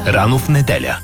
Рано в неделя.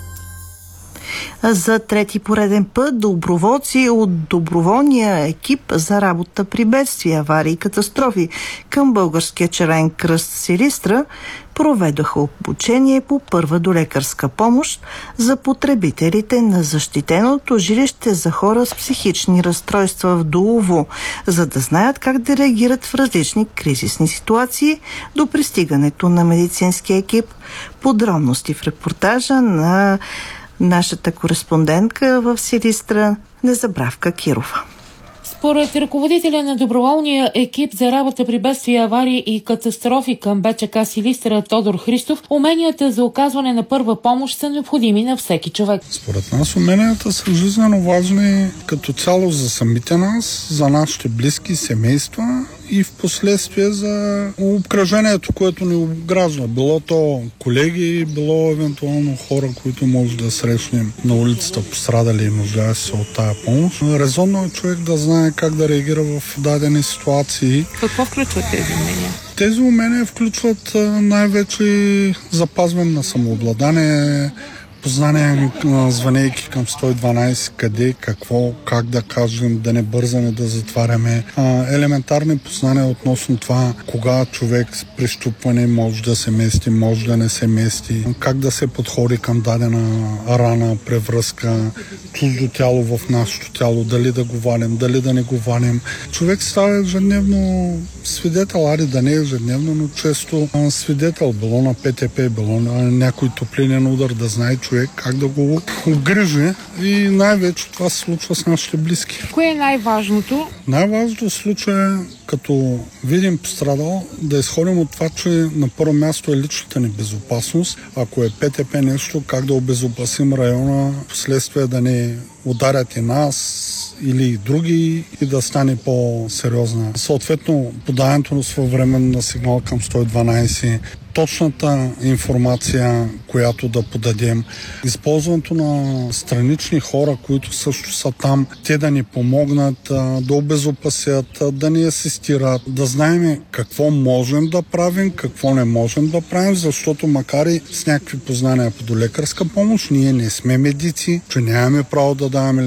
За трети пореден път доброволци от доброволния екип за работа при бедствия, аварии и катастрофи към Българския червен кръст Силистра проведоха обучение по първа долекарска помощ за потребителите на защитеното жилище за хора с психични разстройства в Дулово, за да знаят как да реагират в различни кризисни ситуации до пристигането на медицинския екип. Подробности в репортажа на нашата кореспондентка в Силистра Незабравка Кирова. Според ръководителя на доброволния екип за работа при бедствия, аварии и катастрофи към БЧК Силистра Тодор Христов, уменията за оказване на първа помощ са необходими на всеки човек. Според нас уменията са жизнено важни като цяло за самите нас, за нашите близки, семейства и в последствие за обкръжението, което ни обгражда. Било то колеги, било евентуално хора, които може да срещнем на улицата, пострадали и нуждае се от тая помощ. Резонно е човек да знае как да реагира в дадени ситуации. Какво включват тези умения? Тези умения включват най-вече запазване на самообладание, познание, звънейки към 112, къде, какво, как да кажем, да не бързаме да затваряме. Елементарни познания относно това, кога човек с прещупване може да се мести, може да не се мести, как да се подходи към дадена рана, превръзка, чуждо тяло в нашето тяло, дали да го валим, дали да не го валим. Човек става ежедневно свидетел, да не ежедневно, но често свидетел, било на ПТП, било на някой топлинен удар, да знае човек как да го обгрижи и най-вече това се случва с нашите близки. Кое е най-важното? Най-важното в случая е, като видим пострадал, да изходим от това, че на първо място е личната ни безопасност. Ако е ПТП нещо, как да обезопасим района, последствие да не ударят и нас или и други и да стане по-сериозна. Съответно, подаването своевременно на сигнал към 112, точната информация, която да подадем, използването на странични хора, които също са там, те да ни помогнат, да обезопасят, да ни асистират, да знаем какво можем да правим, какво не можем да правим, защото макар и с някакви познания по долекарска помощ, ние не сме медици, че нямаме право да даваме